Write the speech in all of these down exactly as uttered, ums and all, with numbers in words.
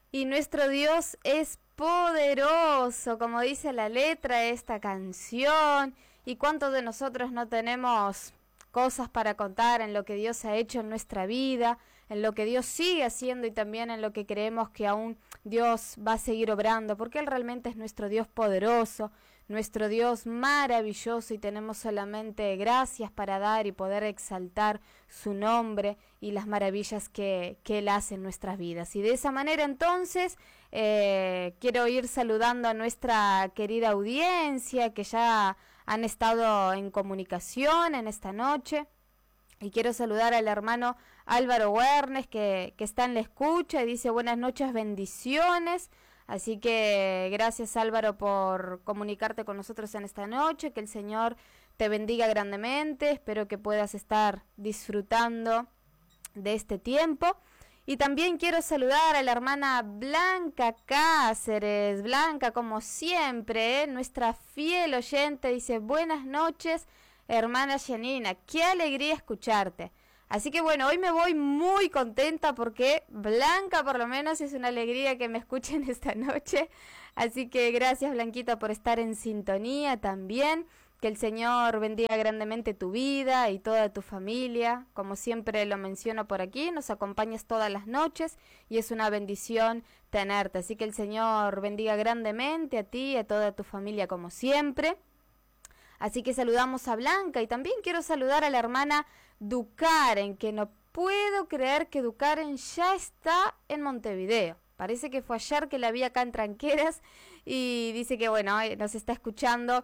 Y nuestro Dios es poderoso, como dice la letra de esta canción. ¿Y cuántos de nosotros no tenemos cosas para contar en lo que Dios ha hecho en nuestra vida, en lo que Dios sigue haciendo y también en lo que creemos que aún Dios va a seguir obrando? Porque Él realmente es nuestro Dios poderoso, nuestro Dios maravilloso, y tenemos solamente gracias para dar y poder exaltar su nombre y las maravillas que, que Él hace en nuestras vidas. Y de esa manera entonces eh, quiero ir saludando a nuestra querida audiencia que ya han estado en comunicación en esta noche. Y quiero saludar al hermano Álvaro Wernes que, que está en la escucha y dice buenas noches, bendiciones. Así que gracias Álvaro por comunicarte con nosotros en esta noche, que el Señor te bendiga grandemente, espero que puedas estar disfrutando de este tiempo. Y también quiero saludar a la hermana Blanca Cáceres. Blanca, como siempre, ¿eh? Nuestra fiel oyente, dice buenas noches, hermana Janina, qué alegría escucharte. Así que bueno, hoy me voy muy contenta porque Blanca por lo menos es una alegría que me escuchen esta noche. Así que gracias Blanquita por estar en sintonía también. Que el Señor bendiga grandemente tu vida y toda tu familia. Como siempre lo menciono por aquí, nos acompañas todas las noches y es una bendición tenerte. Así que el Señor bendiga grandemente a ti y a toda tu familia como siempre. Así que saludamos a Blanca y también quiero saludar a la hermana Ducaren, que no puedo creer que Ducaren ya está en Montevideo. Parece que fue ayer que la vi acá en Tranqueras y dice que bueno, nos está escuchando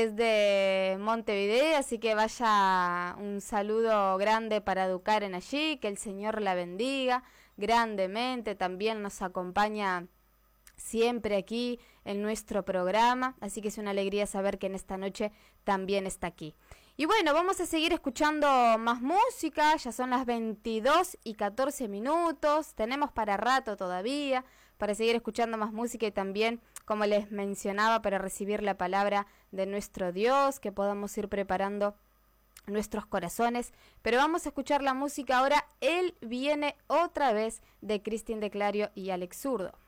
desde Montevideo, así que vaya un saludo grande para Ducaren allí, que el Señor la bendiga grandemente, también nos acompaña siempre aquí en nuestro programa, así que es una alegría saber que en esta noche también está aquí. Y bueno, vamos a seguir escuchando más música, ya son las veintidós y catorce minutos, tenemos para rato todavía, para seguir escuchando más música y también, como les mencionaba, para recibir la palabra de nuestro Dios, que podamos ir preparando nuestros corazones. Pero vamos a escuchar la música ahora, Él viene otra vez, de Cristín de Clario y Alex Zurdo.